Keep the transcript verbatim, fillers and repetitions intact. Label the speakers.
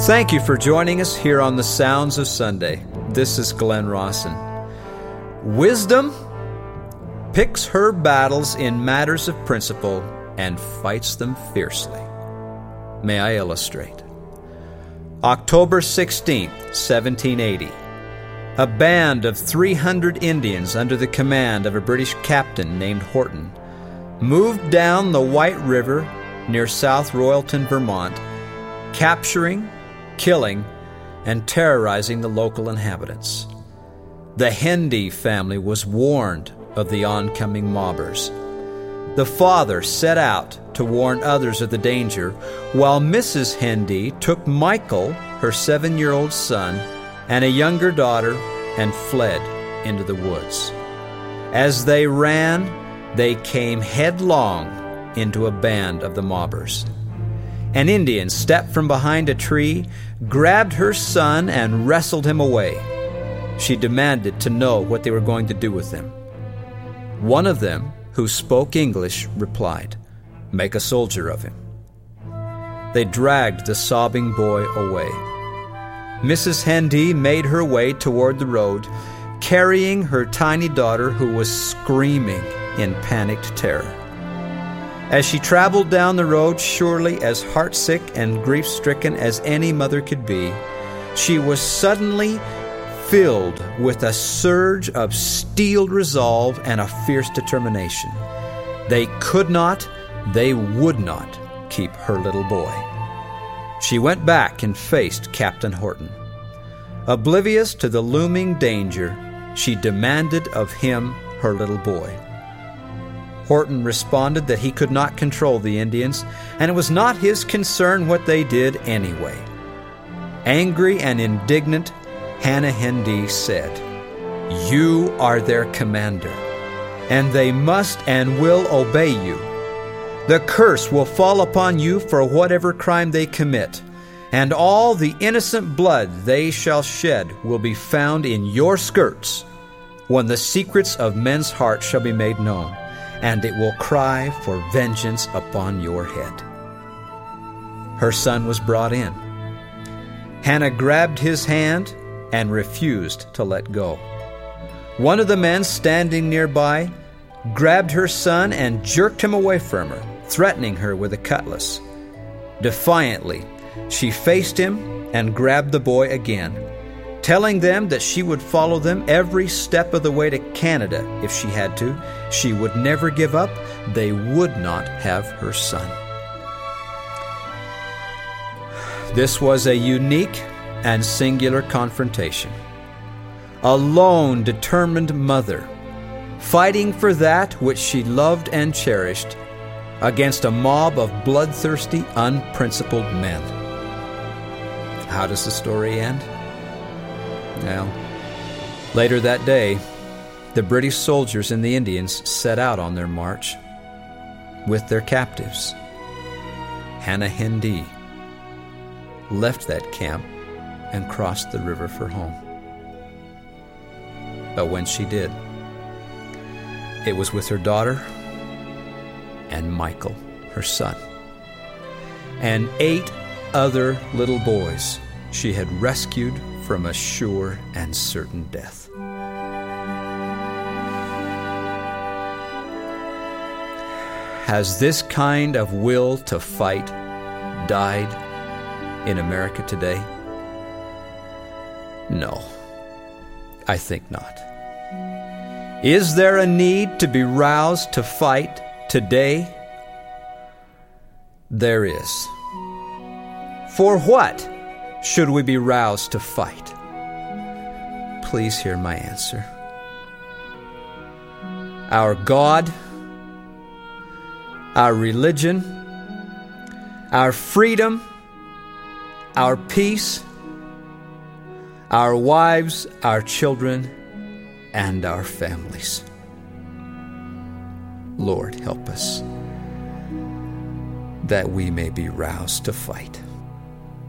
Speaker 1: Thank you for joining us here on the Sounds of Sunday. This is Glenn Rawson. Wisdom picks her battles in matters of principle and fights them fiercely. May I illustrate? October sixteenth, seventeen eighty. A band of three hundred Indians under the command of a British captain named Horton moved down the White River near South Royalton, Vermont, capturing, killing, and terrorizing the local inhabitants. The Hendy family was warned of the oncoming mobbers. The father set out to warn others of the danger, while Missus Hendy took Michael, her seven-year-old son, and a younger daughter, and fled into the woods. As they ran, they came headlong into a band of the mobbers. An Indian stepped from behind a tree, grabbed her son, and wrestled him away. She demanded to know what they were going to do with him. One of them, who spoke English, replied, "Make a soldier of him." They dragged the sobbing boy away. Missus Hendy made her way toward the road, carrying her tiny daughter, who was screaming in panicked terror. As she traveled down the road, surely as heartsick and grief-stricken as any mother could be, she was suddenly filled with a surge of steeled resolve and a fierce determination. They could not, they would not keep her little boy. She went back and faced Captain Horton. Oblivious to the looming danger, she demanded of him her little boy. Horton responded that he could not control the Indians, and it was not his concern what they did anyway. Angry and indignant, Hannah Hendy said, "You are their commander, and they must and will obey you. The curse will fall upon you for whatever crime they commit, and all the innocent blood they shall shed will be found in your skirts when the secrets of men's hearts shall be made known, and it will cry for vengeance upon your head." Her son was brought in. Hannah grabbed his hand and refused to let go. One of the men standing nearby grabbed her son and jerked him away from her, threatening her with a cutlass. Defiantly, she faced him and grabbed the boy again, telling them that she would follow them every step of the way to Canada if she had to. She would never give up. They would not have her son. This was a unique and singular confrontation. A lone, determined mother, fighting for that which she loved and cherished, against a mob of bloodthirsty, unprincipled men. How does the story end? Well, later that day, the British soldiers and the Indians set out on their march with their captives. Hannah Hendy left that camp and crossed the river for home. But when she did, it was with her daughter and Michael, her son, and eight other little boys she had rescued from a sure and certain death. Has this kind of will to fight died in America today? No, I think not. Is there a need to be roused to fight today? There is. For what should we be roused to fight? Please hear my answer. Our God, our religion, our freedom, our peace, our wives, our children, and our families. Lord, help us that we may be roused to fight.